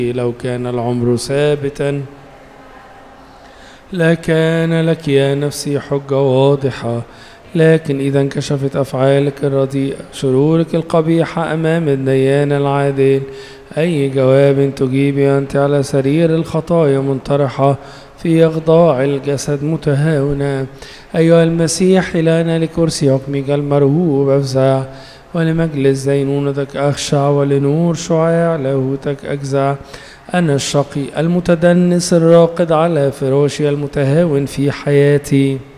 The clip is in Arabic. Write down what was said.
لو كان العمر ثابتا لكان لك يا نفسي حجة واضحة، لكن إذا انكشفت أفعالك الرديئة شرورك القبيحة أمام الديان العادل، أي جواب تجيبي أنت على سرير الخطايا منطرحة في أخضاع الجسد متهاونة؟ أيها المسيح لنا لكرسي حكمك المرهوب أفزع، ولمجلس دينونتك أخشع، ولنور شعاع لاهوتك أجزع. أنا الشقي المتدنس الراقد على فراشي المتهاون في حياتي،